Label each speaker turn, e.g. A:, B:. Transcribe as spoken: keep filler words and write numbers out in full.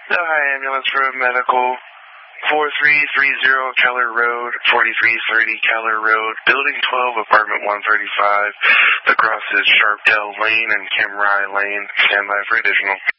A: Hi, ambulance for medical. four three three zero Keller Road, forty-three thirty Keller Road, Building twelve, Apartment one thirty-five. The cross is Sharpdale Lane and Camry Lane. Stand by for additional.